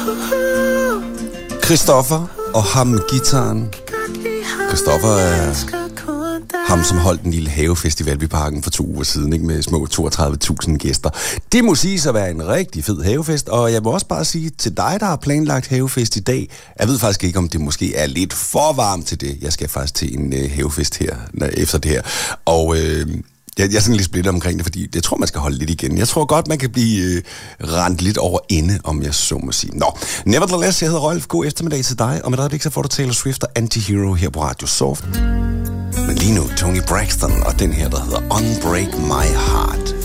Christoffer og ham med gitaren. Christoffer er ham, som holdt en lille havefestival i parken for 2 uger siden, ikke, med små 32.000 gæster. Det må siges at være en rigtig fed havefest, og jeg må også bare sige til dig, der har planlagt havefest i dag, jeg ved faktisk ikke, om det måske er lidt for varmt til det. Jeg skal faktisk til en havefest her efter det her, og jeg er sådan lidt splittet omkring det, fordi jeg tror, man skal holde lidt igen. Jeg tror godt, man kan blive rendt lidt over ende, om jeg så må sige. Nå, nevertheless, jeg hedder Rolf. God eftermiddag til dig, og med dig så får du Taylor Swift og Anti-Hero her på Radio Soft. Men lige nu, Tony Braxton og den her, der hedder Unbreak My Heart.